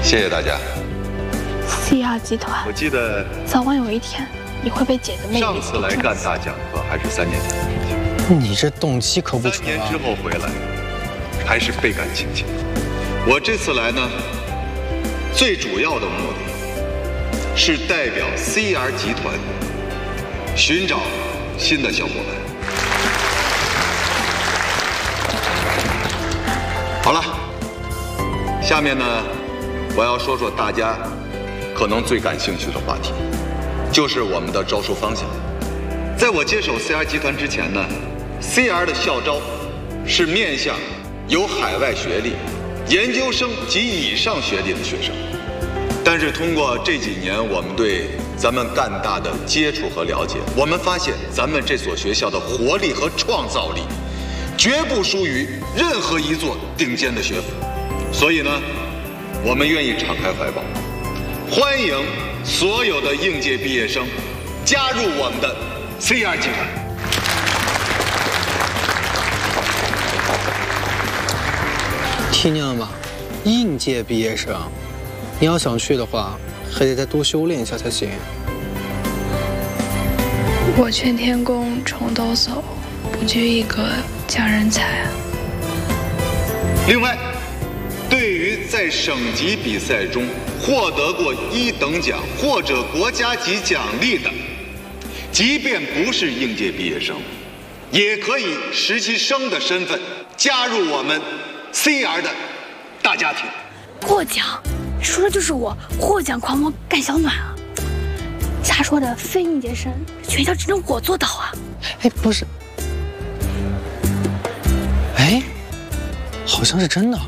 谢谢大家。 CR 集团， 我记得早晚有一天你会被姐的魅力上次来干大讲课还是3年前的事情。你这动机可不纯啊！3 年之后回来，还是倍感亲切。我这次来呢，最主要的目的是代表 CR 集团寻找新的小伙伴。好了，下面呢，我要说说大家可能最感兴趣的话题，就是我们的招收方向。在我接手 CR 集团之前呢 ，CR 的校招是面向有海外学历、研究生及以上学历的学生。但是通过这几年我们对咱们赣大的接触和了解，我们发现咱们这所学校的活力和创造力绝不输于任何一座顶尖的学府。所以呢，我们愿意敞开怀抱，欢迎所有的应届毕业生加入我们的 CR 集团。 听见了吗？应届毕业生，你要想去的话，还得再多修炼一下才行。 我劝天公重抖擞，不拘一格降人才。 另外，对于在省级比赛中获得过1等奖或者国家级奖励的，即便不是应届毕业生，也可以实习生的身份加入我们 CR 的大家庭。 获奖，说的就是我获奖狂魔干小暖啊！他说的非应届生，全校只能我做到啊！ 哎，不是，哎，好像是真的。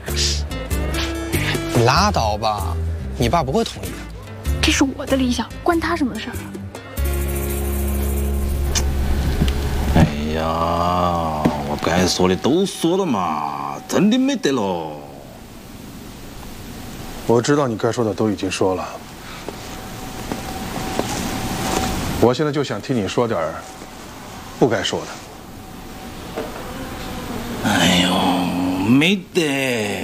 你拉倒吧，你爸不会同意的。 这是我的理想，关他什么事儿啊？ 哎呀，我该说的都说了嘛，真的没得了。 我知道你该说的都已经说了，我现在就想听你说点不该说的。 哎呦，没得。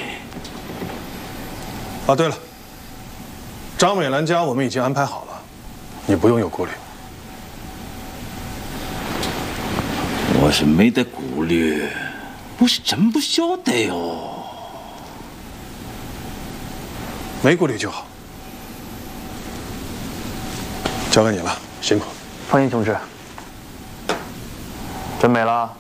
啊，对了，张美兰家我们已经安排好了，你不用有顾虑。 我是没得顾虑，我是真不晓得哟。 没顾虑就好，交给你了，辛苦。 方英同志，真美了。